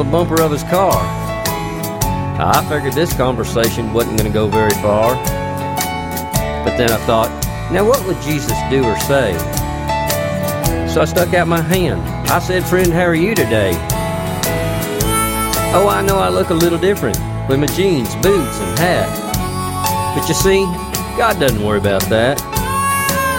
bumper of his car. I figured this conversation wasn't going to go very far. But then I thought, now what would Jesus do or say? So I stuck out my hand. I said, "Friend, how are you today?" "Oh, I know I look a little different with my jeans, boots, and hat. But you see, God doesn't worry about that.